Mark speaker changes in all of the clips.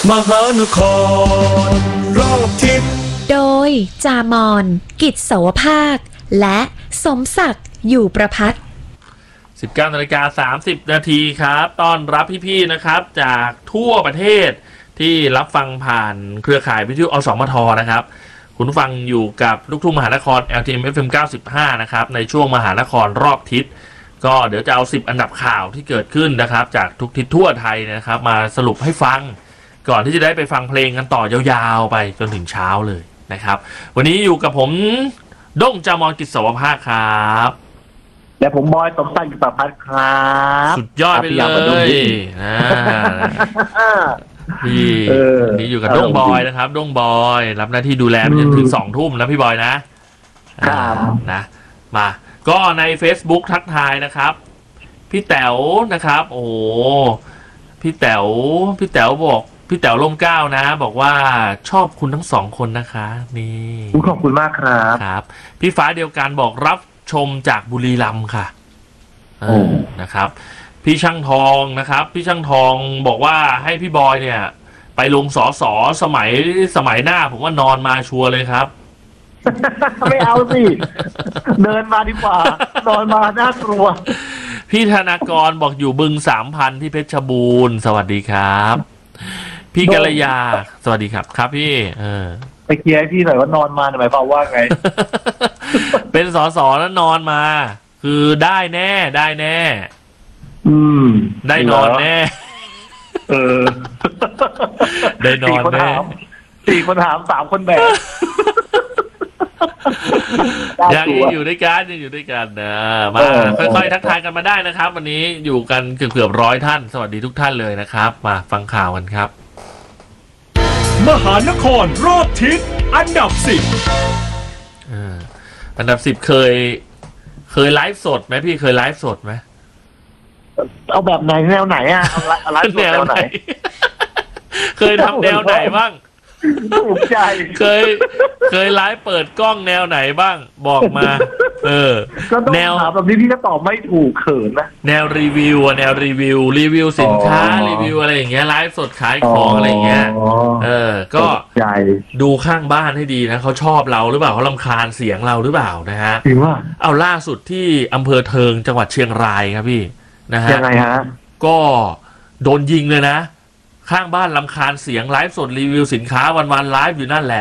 Speaker 1: มหานครรอบทิศ
Speaker 2: โดยจามอนกิจเสาวภาคและสมศักดิ์อยู่ประภัต
Speaker 3: 19:30 นาทีครับต้อนรับพี่ๆนะครับจากทั่วประเทศที่รับฟังผ่านเครือข่ายวิทยุอสมทนะครับคุณฟังอยู่กับลูกทุ่งมหานคร LTM FM 95 นะครับในช่วงมหานครรอบทิศก็เดี๋ยวจะเอา10อันดับข่าวที่เกิดขึ้นนะครับจากทุกทิศทั่วไทยนะครับมาสรุปให้ฟังก่อนที่จะได้ไปฟังเพลงกันต่อยาวๆไปจนถึงเช้าเลยนะครับวันนี้อยู่กับผมด้งจามอนกิจเสาวภาคครับ
Speaker 4: และผมบอยสมศักดิ์อยู่ประภัตครับ
Speaker 3: สุดยอดไปเลยพี่นี่อยู่กับด้งบอยนะครับด้งบอยรับหน้าที่ดูแลไปจนถึง2 ทุ่มนะพี่บอยนะครับนะมาก็ใน Facebook ทักทายนะครับพี่แต๋วนะครับโอ้พี่แต๋วบอกพี่แต๋วร่มเกล้านะบอกว่าชอบคุณทั้ง2 คนนะคะนี่
Speaker 4: ขอบคุณมากครับ
Speaker 3: ครับพี่ฟ้าเดียวกันบอกรับชมจากบุรีรัมย์ค่ะนะครับพี่ช่างทองนะครับพี่ช่างทองบอกว่าให้พี่บอยเนี่ยไปลงสสสมัยหน้าผมว่านอนมาชัวร์เลยครับ
Speaker 4: ไม่เอาสิเดินมาดีกว่านอนมาน่ากลัว
Speaker 3: พี่ธนากรบอกอยู่บึง3,000ที่เพชรบูรณ์สวัสดีครับพี่กัลยาสวัสดีครับครับพี่
Speaker 4: ไปเคลียร์ให้พี่หน่อยว่านอนมาหมายความว่าไง
Speaker 3: เป็นสสแล้วนอนมาคือได้แน่ได้นอนแน่ได้นอนแน่
Speaker 4: 4 คนถาม3 คนแบก
Speaker 3: ยังอยู่ด้วยกันนะมาค่อยๆทักทายกันมาได้นะครับวันนี้อยู่กันเกือบ100 ท่านสวัสดีทุกท่านเลยนะครับมาฟังข่าวกันครับ
Speaker 1: มหานครรอบทิศอันดับ10
Speaker 3: อันดับ10เคยไลฟ์สดไหมพี่เคยไลฟ์สดไหม
Speaker 4: เอาแบบไหนแนวไหนอ่ะเอาไลฟ์สดแนวไหน
Speaker 3: เคยทำแนวไหนบ้าง
Speaker 4: ถูกใจ
Speaker 3: เคยไลฟ์เปิดกล้องแนวไหนบ้างบอกมา
Speaker 4: ก็ต้องถามแบบนี้พี่ก็ตอบไม่ถูกเขินนะ
Speaker 3: แนวรีวิวสินค้ารีวิวอะไรอย่างเงี้ยไลฟ์สดขายของอะไรอย่างเงี้ยก็ดูข้างบ้านให้ดีนะเขาชอบเราหรือเปล่าเขารำคาญเสียงเราหรือเปล่านะฮะ
Speaker 4: จริงว่า
Speaker 3: เอาล่าสุดที่อำเภอเทิงจังหวัดเชียงรายครับพี่นะฮะ
Speaker 4: ยังไงฮะ
Speaker 3: ก็โดนยิงเลยนะข้างบ้านรำคาญเสียงไลฟ์สดรีวิวสินค้าวันไลฟ์อยู่นั่นแหละ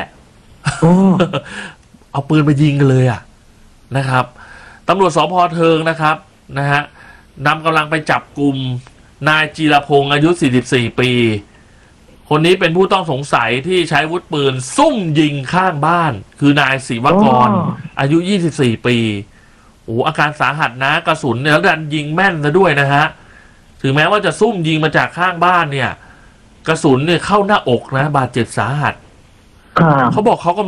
Speaker 3: เอาปืนมายิงกันเลยนะครับตำรวจสภ.เทิงนะครับนะฮะนำกำลังไปจับกลุ่มนายจีรพงษ์อายุ44 ปีคนนี้เป็นผู้ต้องสงสัยที่ใช้อาวุธปืนซุ่มยิงข้างบ้านคือนายศิวกรอายุ24 ปีอาการสาหัสนะกระสุนเนี่ยแล้วดันยิงแม่นซะด้วยนะฮะถึงแม้ว่าจะซุ่มยิงมาจากข้างบ้านเนี่ยกระสุนเนี่ยเข้าหน้าอกนะบาดเจ็บสาหัสเขาบอกเขากำลัง